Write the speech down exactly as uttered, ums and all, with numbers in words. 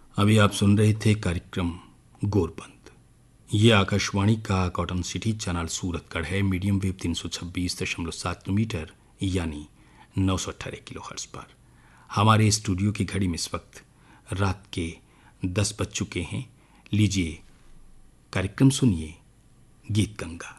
अभी आप सुन रहे थे कार्यक्रम गोरबंद। ये आकाशवाणी का कॉटन सिटी चैनल सूरतगढ़ है। मीडियम वेव तीन सौ छब्बीस दशमलव सात मीटर यानी नौ सौ अठारह किलो हर्ट्ज पर। हमारे स्टूडियो की घड़ी में इस वक्त रात के दस बज चुके हैं। लीजिए कार्यक्रम सुनिए गीत गंगा।